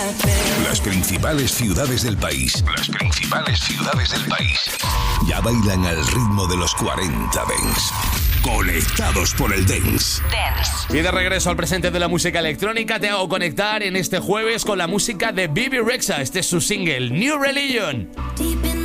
Las principales ciudades del país. Las principales ciudades del país. Ya bailan al ritmo de los 40 Dance. Conectados por el Dance. Y de regreso al presente de la música electrónica, te hago conectar en este jueves con la música de Bebe Rexha. Este es su single, New Religion.